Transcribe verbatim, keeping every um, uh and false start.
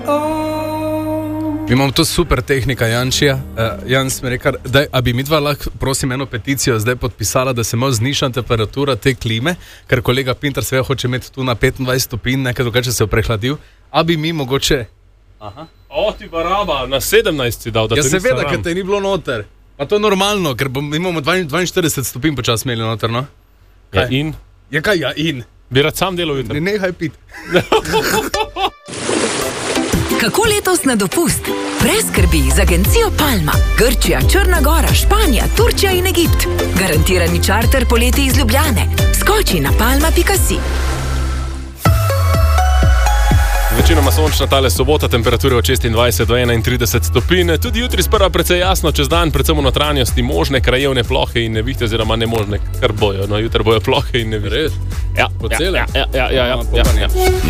Mi imamo to super tehnika Jančija. Uh, Jans mi rekel, da a bi mi dva lahko, prosim, eno peticijo zdaj podpisala, da se malo zniža temperatura te klime, ker kolega Pintar seveda hoče imeti tu na petindvajset stopinj, nekaj drugače se je prehladil. A bi mi mogoče... Aha. O, ti baraba, na sedemnajst si dal, da ja, te ni seveda, sram. ker te ni bilo noter. Pa to je normalno, ker bom, imamo dvainštirideset stopinj počas imeli noter, no? Ja, in? Ja, kaj, ja, in? Bi rad sam delal jutro. Ne, nehaj pit. Kako letos na dopust? Brez skrbi z agencijo Palma. Grčija, Črna Gora, Španija, Turčija in Egipt. Garantirani čarter poleti iz Ljubljane. Skoči na palma pika si. Večinoma sončna tale sobota, temperature od šestindvajset do enaintrideset stopinj. Tudi jutri sprva precej jasno, čez dan predvsem v notranjosti možne krajevne plohe in nevihte, oziroma ne možne, kar bojo. No, jutri bojo plohe in nevihte. Res? Ja, Po ja, cele? ja, ja, ja, ja, ja, ja, ja.